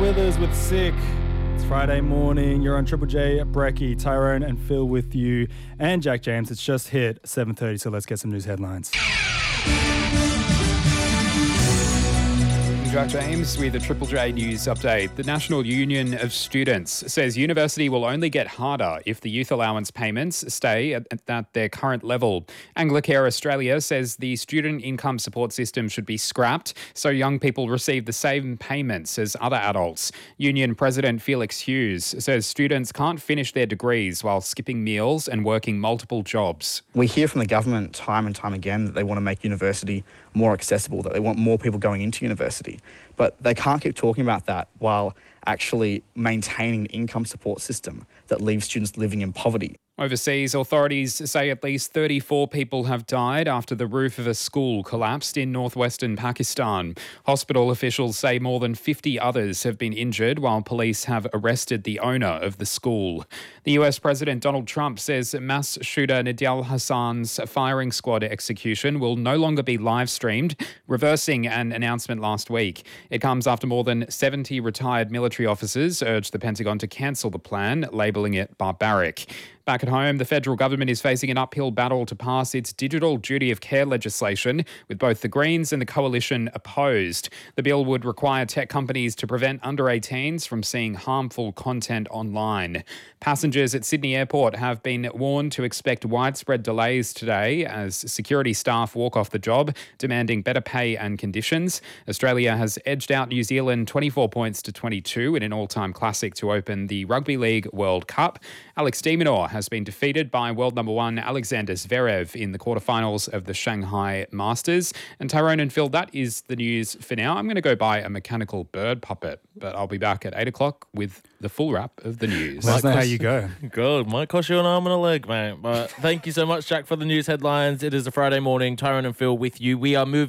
Withers with Sick. It's Friday morning. You're on Triple J, Brecky, Tyrone and Phil with you, and Jack James. It's just hit 7:30, so let's get some news headlines. Jack James with a Triple J News update. The National Union of Students says university will only get harder if the youth allowance payments stay at their current level. Anglicare Australia says the student income support system should be scrapped so young people receive the same payments as other adults. Union President Felix Hughes says students can't finish their degrees while skipping meals and working multiple jobs. We hear from the government time and time again that they want to make university more accessible, that they want more people going into university. But they can't keep talking about that while actually maintaining an income support system that leaves students living in poverty. Overseas, authorities say at least 34 people have died after the roof of a school collapsed in northwestern Pakistan. Hospital officials say more than 50 others have been injured, while police have arrested the owner of the school. The US President Donald Trump says mass shooter Nidal Hassan's firing squad execution will no longer be live streamed, reversing an announcement last week. It comes after more than 70 retired military officers urged the Pentagon to cancel the plan, labelling it barbaric. Back at home, the federal government is facing an uphill battle to pass its digital duty of care legislation, with both the Greens and the Coalition opposed. The bill would require tech companies to prevent under 18s from seeing harmful content online. Passengers at Sydney Airport have been warned to expect widespread delays today as security staff walk off the job, demanding better pay and conditions. Australia has edged out New Zealand 24 points to 22 in an all-time classic to open the Rugby League World Cup. Alex de Minaur has been defeated by world number one Alexander Zverev in the quarterfinals of the Shanghai Masters. And Tyrone and Phil, that is the news for now. I'm going to go buy a mechanical bird puppet, but I'll be back at 8 o'clock with the full wrap of the news. Let us know how you go. Good. Might cost you an arm and a leg, mate. But thank you so much, Jack, for the news headlines. It is a Friday morning. Tyrone and Phil with you. We are moving